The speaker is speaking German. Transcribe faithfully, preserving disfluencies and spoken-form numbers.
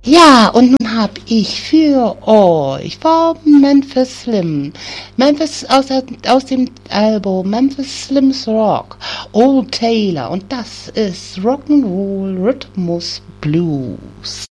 Ja, und nun hab ich für euch von Memphis Slim, Memphis aus, der, aus dem Album Memphis Slim's Rock, Old Taylor, und das ist Rock'n'Roll Rhythmus Blues.